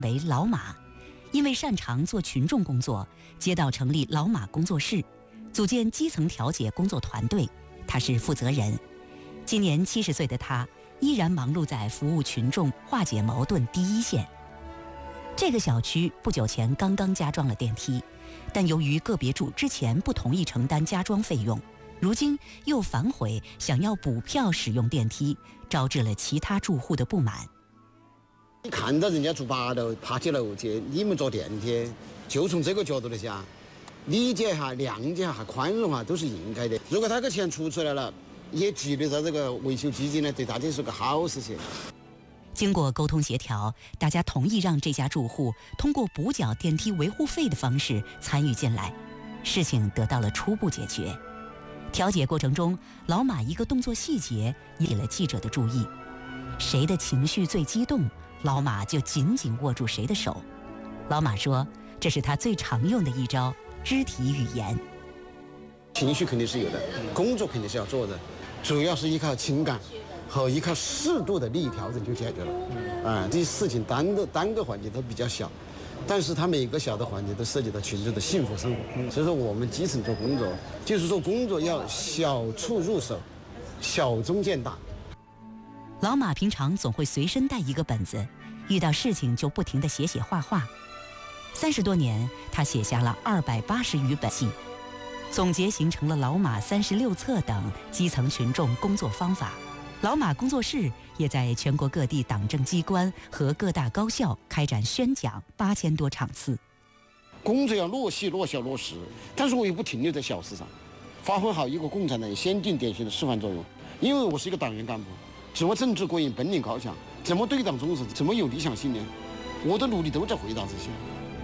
为老马，因为擅长做群众工作，街道成立老马工作室，组建基层调解工作团队，他是负责人。今年70岁的他依然忙碌在服务群众、化解矛盾第一线。这个小区不久前刚刚加装了电梯，但由于个别住之前不同意承担加装费用，如今又反悔想要补票使用电梯，招致了其他住户的不满。 你看到人家住8楼爬起楼去，你们坐电梯，就从这个角度来讲，理解哈、谅解哈、宽容哈，都是应该的。如果他个钱出来了，也积累到这个维修基金呢，对大家是个好事情。 经过沟通协调，大家同意让这家住户通过补缴电梯维护费的方式参与进来，事情得到了初步解决。调解过程中，老马一个动作细节引起了记者的注意，谁的情绪最激动，老马就紧紧握住谁的手。老马说，这是他最常用的一招肢体语言。 情绪肯定是有的，工作肯定是要做的，主要是依靠情感和依靠适度的利益调整就解决了。这些事情单个环节都比较小，但是它每个小的环节都涉及到群众的幸福生活。所以说我们基层做工作，就是说工作要小处入手，小中见大。 老马平常总会随身带一个本子，遇到事情就不停地写画画。30多年，他写下了280余本记，总结形成了老马36册等基层群众工作方法。老马工作室也在全国各地党政机关和各大高校开展宣讲8000多场次。 工作要落细、落小、落实，但是我也不停留在小事上，发挥好一个共产党先进典型的示范作用。因为我是一个党员干部，自我政治过硬，本领高强，怎么对党忠诚，怎么有理想信念，我的努力都在回答这些。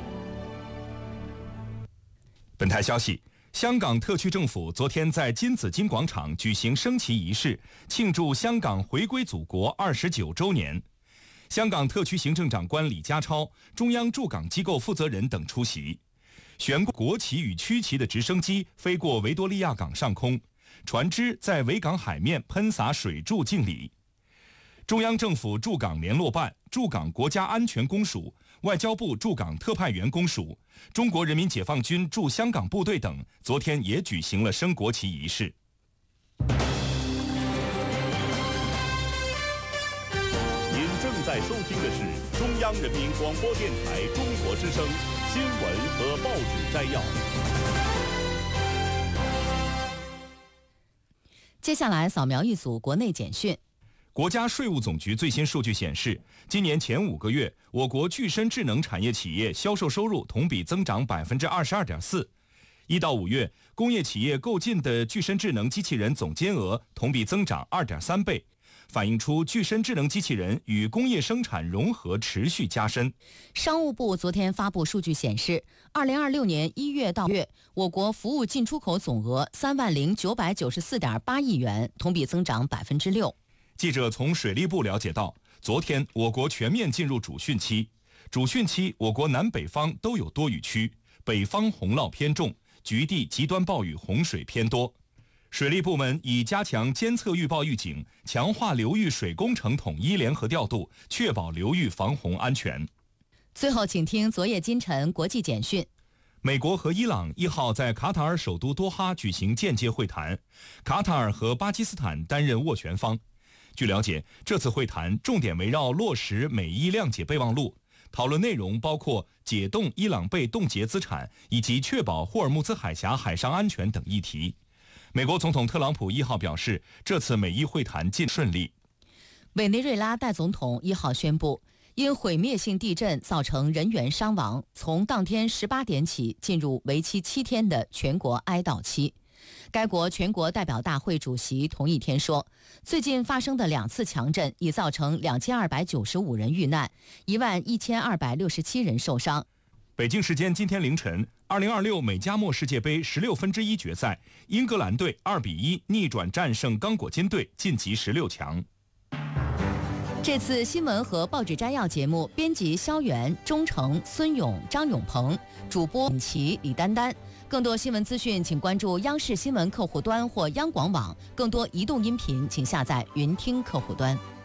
本台消息，香港特区政府昨天在金紫荆广场举行升旗仪式，庆祝香港回归祖国29周年。香港特区行政长官李家超、中央驻港机构负责人等出席。悬挂国旗与区旗的直升机飞过维多利亚港上空，船只在维港海面喷洒水柱敬礼。中央政府驻港联络办、驻港国家安全公署、外交部驻港特派员公署、中国人民解放军驻香港部队等昨天也举行了升国旗仪式。 您正在收听的是中央人民广播电台中国之声新闻和报纸摘要。 接下来扫描一组国内简讯。 国家税务总局最新数据显示，今年前5个月，我国具身智能产业企业销售收入同比增长22.4%。1到5月，工业企业购进的具身智能机器人总金额同比增长2.3倍，反映出具身智能机器人与工业生产融合持续加深。 商务部昨天发布数据显示，2026年1月到月，我国服务进出口总额30994.8亿元，同比增长6%。 记者从水利部了解到，昨天我国全面进入主汛期。主汛期，我国南北方都有多雨区，北方洪涝偏重，局地极端暴雨洪水偏多。水利部门已加强监测预报预警，强化流域水工程统一联合调度，确保流域防洪安全。 最后，请听昨夜今晨国际简讯。 美国和伊朗1号在卡塔尔首都多哈举行间接会谈，卡塔尔和巴基斯坦担任斡旋方。据了解，这次会谈重点围绕落实美伊谅解备忘录，讨论内容包括解冻伊朗被冻结资产以及确保霍尔木兹海峡海上安全等议题。美国总统特朗普1号表示，这次美伊会谈尽顺利。 委内瑞拉代总统1号宣布，因毁灭性地震造成人员伤亡，从当天18点起进入为期7天的全国哀悼期。该国全国代表大会主席同一天说，最近发生的2次强震已造成2295人遇难，11267人受伤。 北京时间今天凌晨，2026美加墨世界杯16分之一决赛，英格兰队2比1逆转战胜刚果金队，晋级16强。 这次新闻和报纸摘要节目编辑肖元、钟诚、孙勇、张永鹏，主播尹奇、李丹丹。更多新闻资讯，请关注央视新闻客户端或央广网。更多移动音频，请下载云听客户端。